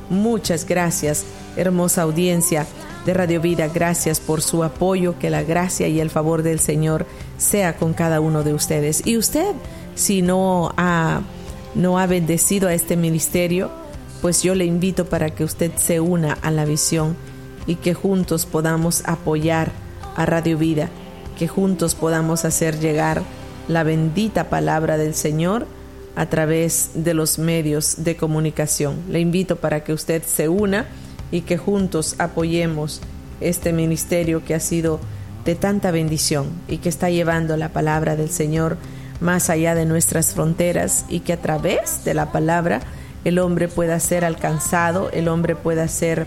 Muchas gracias, hermosa audiencia de Radio Vida. Gracias por su apoyo. Que la gracia y el favor del Señor sea con cada uno de ustedes. Y usted, si no ha bendecido a este ministerio, pues yo le invito para que usted se una a la visión y que juntos podamos apoyar a Radio Vida, que juntos podamos hacer llegar la bendita palabra del Señor a través de los medios de comunicación. Le invito para que usted se una y que juntos apoyemos este ministerio que ha sido de tanta bendición y que está llevando la palabra del Señor más allá de nuestras fronteras, y que a través de la palabra el hombre pueda ser alcanzado, el hombre pueda ser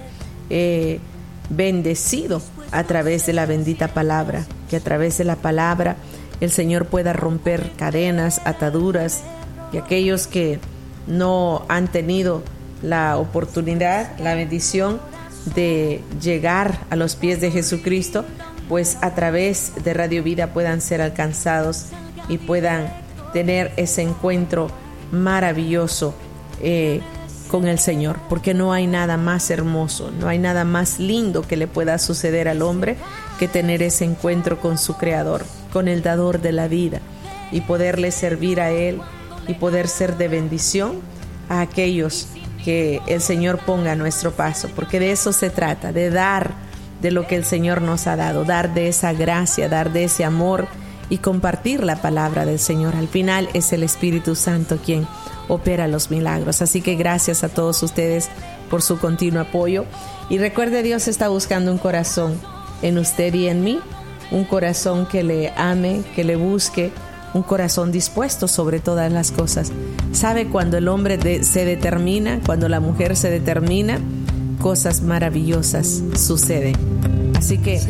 bendecido a través de la bendita palabra, que a través de la palabra el Señor pueda romper cadenas, ataduras, y aquellos que no han tenido la oportunidad, la bendición de llegar a los pies de Jesucristo, pues a través de Radio Vida puedan ser alcanzados y puedan tener ese encuentro maravilloso con el Señor, porque no hay nada más hermoso, no hay nada más lindo que le pueda suceder al hombre que tener ese encuentro con su Creador, con el dador de la vida, y poderle servir a Él y poder ser de bendición a aquellos que el Señor ponga a nuestro paso, porque de eso se trata, de dar de lo que el Señor nos ha dado, dar de esa gracia, dar de ese amor y compartir la palabra del Señor. Al final es el Espíritu Santo quien opera los milagros. Así que gracias a todos ustedes por su continuo apoyo. Y recuerde, Dios está buscando un corazón en usted y en mí, un corazón que le ame, que le busque, un corazón dispuesto sobre todas las cosas. ¿Sabe? Cuando el hombre se determina, cuando la mujer se determina, cosas maravillosas suceden. Así que